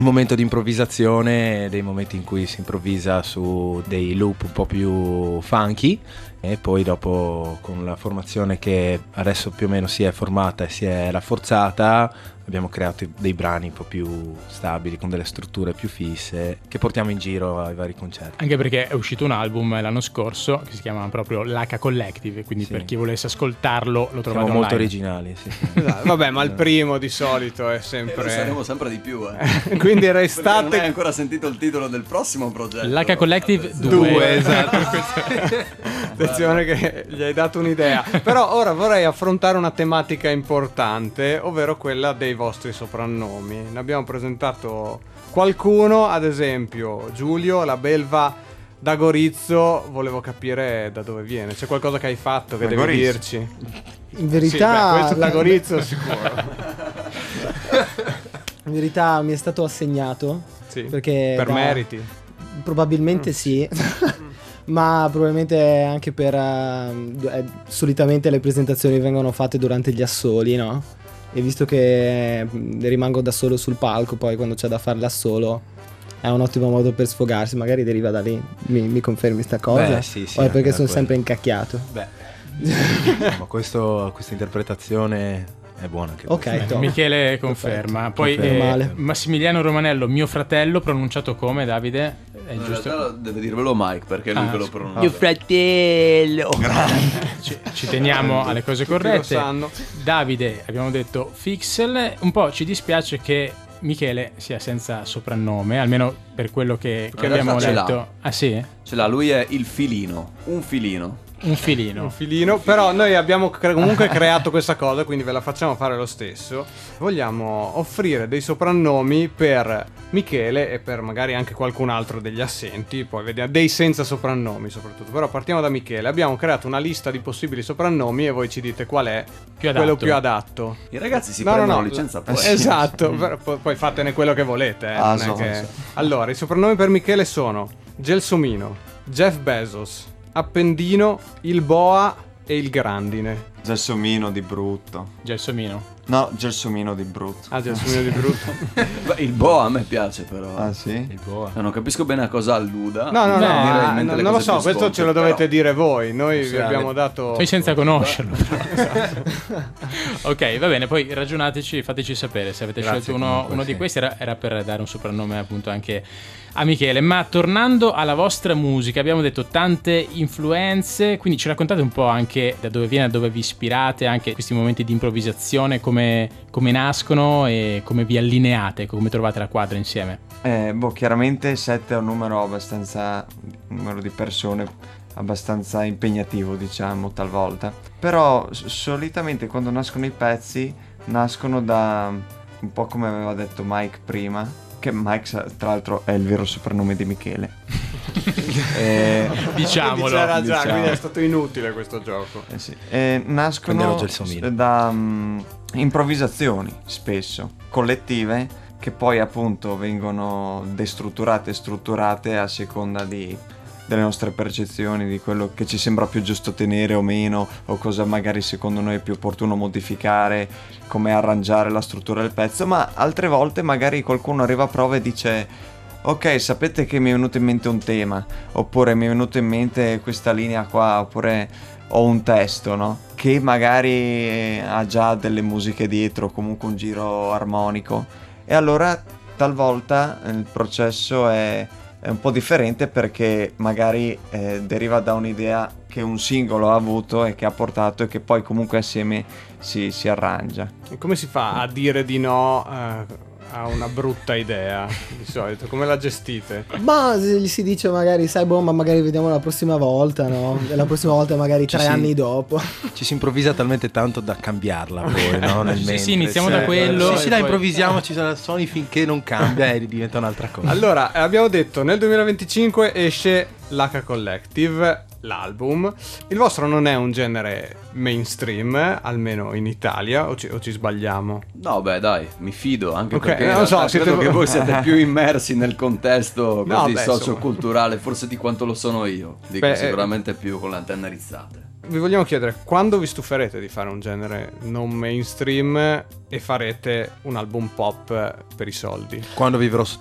un momento di improvvisazione, dei momenti in cui si improvvisa su dei loop un po' più funky, e poi dopo, con la formazione che adesso più o meno si è formata e si è rafforzata, abbiamo creato dei brani un po' più stabili, con delle strutture più fisse, che portiamo in giro ai vari concerti. Anche perché è uscito un album l'anno scorso che si chiama proprio l'H Collective, quindi Sì. per chi volesse ascoltarlo lo trovate Siamo online. molto originali, sì. Esatto, vabbè, ma il primo di solito è sempre... Lo saremo sempre di più, Quindi Perché restate... non hai ancora sentito il titolo del prossimo progetto. L'H Collective Attenzione. 2, esatto. Attenzione che gli hai dato un'idea. Però ora vorrei affrontare una tematica importante, ovvero quella dei vostri soprannomi. Ne abbiamo presentato qualcuno, ad esempio Giulio, la belva da Gorizzo. Volevo capire da dove viene. C'è qualcosa che hai fatto che Da devi Gorizzo? dirci? In verità, Sì, questo da Gorizzo sicuro. in verità mi è stato assegnato Sì, perché per meriti. Probabilmente sì. Ma probabilmente anche per solitamente le presentazioni vengono fatte durante gli assoli, no? E visto che rimango da solo sul palco, poi quando c'è da fare l'assolo è un ottimo modo per sfogarsi. Magari deriva da lì. Mi confermi sta cosa? Beh, sì, o è anche perché da sono quello. sempre incacchiato? Beh, ma questa interpretazione è buona anche Ok, top. Michele conferma. Perfetto. Poi Conferma male. Massimiliano Romanello, mio fratello, pronunciato come, Davide? È In giusto? realtà deve dirvelo Mike, perché è lui che lo pronuncia. Mio fratello. Ci teniamo alle cose Tutti lo corrette. sanno. Davide, abbiamo detto Fixel. Un po' ci dispiace che Michele sia senza soprannome, almeno per quello che In abbiamo realtà ce l'ha. letto. Ah sì? Ce l'ha, lui è il filino. Un filino. Un filino. Un filino, però noi abbiamo comunque creato questa cosa, quindi ve la facciamo fare lo stesso. Vogliamo offrire dei soprannomi per Michele e per magari anche qualcun altro degli assenti, poi vediamo dei senza soprannomi soprattutto. Però partiamo da Michele. Abbiamo creato una lista di possibili soprannomi e voi ci dite qual è Più adatto. quello più adatto. I ragazzi si No, prendono no, licenza poi. Esatto, poi fatene quello che volete. Ah, non è so, che- so. Allora, i soprannomi per Michele sono Gelsomino, Jeff Bezos, Appendino, il Boa e il Grandine. Gelsomino di brutto. Gelsomino. No, Gelsomino di brutto. Ah, Gelsomino di brutto. Beh, il boa a me piace però. Ah sì? Il boa. Non capisco bene a cosa alluda. No, Mi viene in mente le non lo cose so, più questo sconce, ce lo dovete però. dire voi. Noi Sì, vi abbiamo dato... Sei senza conoscerlo. Ok, va bene, poi ragionateci, fateci sapere se avete Grazie, scelto comunque, uno di sì. questi. Era per dare un soprannome appunto anche a Michele. Ma tornando alla vostra musica, abbiamo detto tante influenze, quindi ci raccontate un po' anche da dove viene, da dove vi ispirate, anche questi momenti di improvvisazione, come nascono e come vi allineate, come trovate la quadra insieme. Chiaramente 7 è un numero di persone abbastanza impegnativo, diciamo, talvolta. Però solitamente quando nascono i pezzi nascono da un po' come aveva detto Mike prima, che Mike tra l'altro è il vero soprannome di Michele. Diciamolo. Quindi c'era già, diciamo. quindi è stato inutile questo gioco. Sì. Prenderò Nascono Gelsomino. da improvvisazioni spesso collettive che poi appunto vengono destrutturate e strutturate a seconda delle nostre percezioni, di quello che ci sembra più giusto tenere o meno, o cosa magari secondo noi è più opportuno modificare, come arrangiare la struttura del pezzo. Ma altre volte magari qualcuno arriva a prova e dice: ok, sapete che mi è venuto in mente un tema, oppure mi è venuto in mente questa linea qua, oppure ho un testo, no? Che magari ha già delle musiche dietro, comunque un giro armonico. E allora talvolta il processo è un po' differente, perché magari deriva da un'idea che un singolo ha avuto e che ha portato, e che poi comunque assieme si arrangia. E come si fa a dire di no a una brutta idea di solito? Come la gestite? Ma gli si dice magari, sai, ma magari vediamo la prossima volta, no? E la prossima volta magari Ci 3 si- anni dopo. Ci si improvvisa talmente tanto da cambiarla poi, no? Nel Sì, mentre. sì, iniziamo da quello. Sì, e dai, poi- improvvisiamo, ci sono suoni finché non cambia e diventa un'altra cosa. Allora, abbiamo detto nel 2025 esce l'H Collective, l'album. Il vostro non è un genere mainstream, almeno in Italia, o ci sbagliamo? No, beh, dai, mi fido, anche Ok, perché in non lo so, realtà siete credo voi- che voi siete più immersi nel contesto No, così beh, socioculturale, forse di quanto lo sono io. Dico Beh, sicuramente più con le antenne rizzate. Vi vogliamo chiedere quando vi stuferete di fare un genere non mainstream e farete un album pop per i soldi? Quando vivrò